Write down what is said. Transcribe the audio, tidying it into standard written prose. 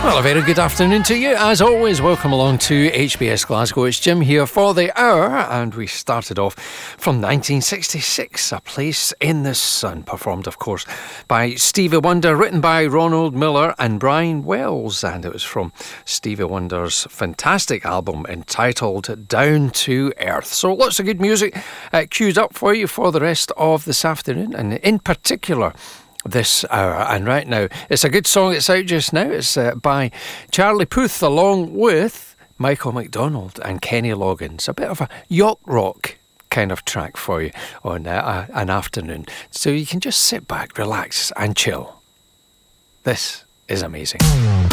Well, a very good afternoon to you. As always, welcome along to HBS Glasgow. It's Jim here for the hour, and we started off from 1966, A Place in the Sun, performed, of course, by Stevie Wonder, written by Ronald Miller and Brian Wells, and it was from Stevie Wonder's fantastic album entitled Down to Earth. So lots of good music queued up for you for the rest of this afternoon, and in particular this hour. And right now, it's a good song that's out just now. It's by Charlie Puth along with Michael McDonald and Kenny Loggins. A bit of a yacht rock kind of track for you on an afternoon. So you can just sit back, relax and chill. This is amazing.